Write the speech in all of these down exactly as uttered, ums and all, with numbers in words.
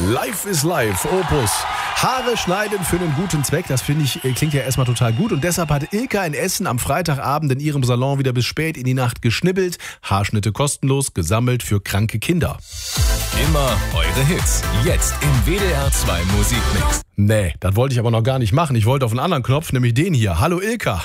Life is Life, Opus. Haare schneiden für einen guten Zweck, das finde ich, klingt ja erstmal total gut. Und deshalb hat Ilka in Essen am Freitagabend in ihrem Salon wieder bis spät in die Nacht geschnibbelt. Haarschnitte kostenlos, gesammelt für kranke Kinder. Immer eure Hits. Jetzt im W D R zwei Musikmix. Nee, das wollte ich aber noch gar nicht machen. Ich wollte auf einen anderen Knopf, nämlich den hier. Hallo Ilka.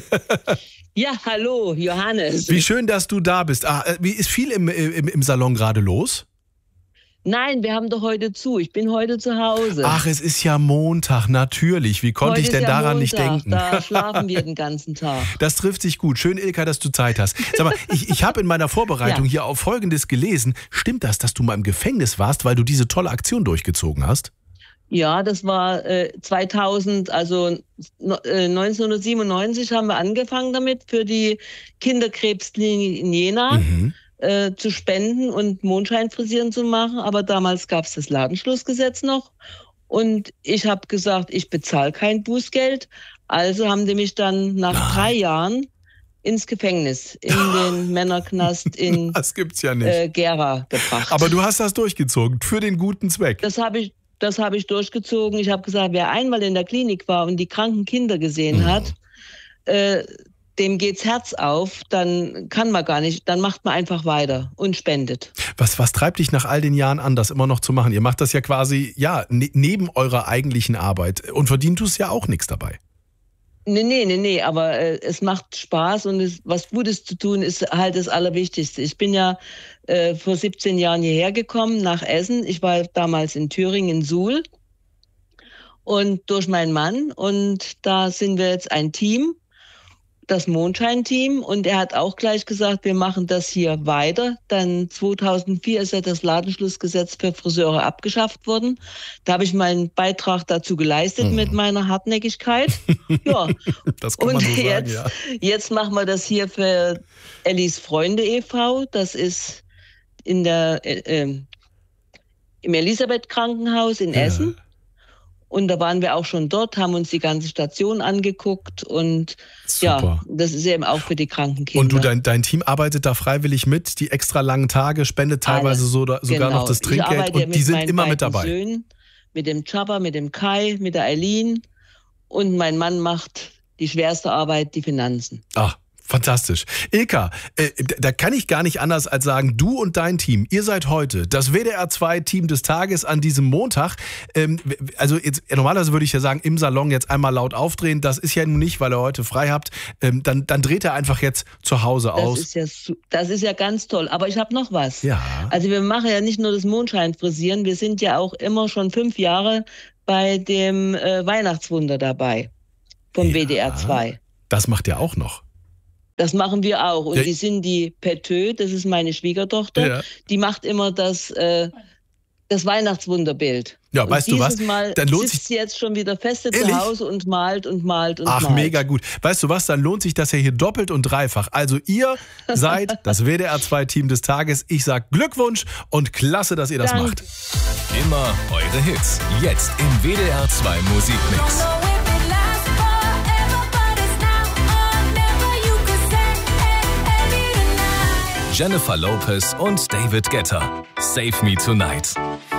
Ja, hallo Johannes. Wie schön, dass du da bist. Ah, wie ist viel im, im, im Salon gerade los? Nein, wir haben doch heute zu. Ich bin heute zu Hause. Ach, es ist ja Montag, natürlich. Wie konnte heute ich denn ist ja daran Montag, nicht denken? Da schlafen wir den ganzen Tag. Das trifft sich gut. Schön, Ilka, dass du Zeit hast. Sag mal, ich, ich habe in meiner Vorbereitung Ja. hier auf Folgendes gelesen. Stimmt das, dass du mal im Gefängnis warst, weil du diese tolle Aktion durchgezogen hast? Ja, das war äh, zweitausend, also no, äh, neunzehnhundertsiebenundneunzig haben wir angefangen damit, für die Kinderkrebsklinik in Jena Mhm. äh, zu spenden und Mondscheinfrisieren zu machen. Aber damals gab es das Ladenschlussgesetz noch. Und ich habe gesagt, ich bezahle kein Bußgeld. Also haben die mich dann nach Nein. drei Jahren ins Gefängnis, in den Männerknast in Das gibt's ja nicht. äh, Gera gebracht. Aber du hast das durchgezogen, für den guten Zweck. Das habe ich, das habe ich durchgezogen. Ich habe gesagt, wer einmal in der Klinik war und die kranken Kinder gesehen Mhm. hat, äh, dem geht's Herz auf, dann kann man gar nicht, dann macht man einfach weiter und spendet. Was, was treibt dich nach all den Jahren an, das immer noch zu machen? Ihr macht das ja quasi, ja, ne, neben eurer eigentlichen Arbeit. Und verdient du es ja auch nichts dabei. Nee, nee, nee, nee, aber äh, es macht Spaß und es, was Gutes zu tun ist halt das Allerwichtigste. Ich bin ja äh, vor siebzehn Jahren hierher gekommen, nach Essen. Ich war damals in Thüringen, in Suhl und durch meinen Mann und da sind wir jetzt ein Team, das Mondschein-Team, und er hat auch gleich gesagt, wir machen das hier weiter. Dann zweitausendvier ist ja das Ladenschlussgesetz für Friseure abgeschafft worden. Da habe ich meinen Beitrag dazu geleistet Mhm. mit meiner Hartnäckigkeit. Ja. Das kann Und man so sagen, jetzt, ja. jetzt machen wir das hier für Ellis Freunde e V Das ist in der, äh, äh, im Elisabeth-Krankenhaus in Ja. Essen. Und da waren wir auch schon dort, haben uns die ganze Station angeguckt. Und Super. ja, das ist eben auch für die kranken Kinder. Und du, dein, dein Team arbeitet da freiwillig mit, die extra langen Tage, spendet teilweise Alles. so, sogar Genau. noch das Ich Trinkgeld arbeite und die mit sind meinen immer mit beiden dabei. Söhnen, mit dem Chapa, mit dem Kai, mit der Eileen. Und mein Mann macht die schwerste Arbeit, die Finanzen. Ach, fantastisch. Ilka, äh, da kann ich gar nicht anders als sagen, du und dein Team, ihr seid heute das W D R zwei Team des Tages an diesem Montag. Ähm, also jetzt, normalerweise würde ich ja sagen, im Salon jetzt einmal laut aufdrehen. Das ist ja nun nicht, weil ihr heute frei habt. Ähm, dann, dann dreht er einfach jetzt zu Hause Das aus. ist ja, su- das ist ja ganz toll. Aber ich habe noch was. Ja. Also wir machen ja nicht nur das Mondscheinfrisieren, wir sind ja auch immer schon fünf Jahre bei dem äh, Weihnachtswunder dabei vom Ja. W D R zwei. Das macht er auch noch. Das machen wir auch. Und Ja. die sind die Petö, das ist meine Schwiegertochter, Ja. die macht immer das, äh, das Weihnachtswunderbild. Ja, und weißt du was? dieses Mal Dann lohnt sitzt sie jetzt schon wieder feste Ehrlich? zu Hause und malt und malt und Ach, malt. mega gut. Weißt du was, dann lohnt sich das ja hier doppelt und dreifach. Also ihr seid das W D R zwei Team des Tages. Ich sag Glückwunsch und klasse, dass ihr das Danke. macht. Immer eure Hits. Jetzt im W D R zwei Musikmix. Jennifer Lopez und David Guetta. Save Me Tonight.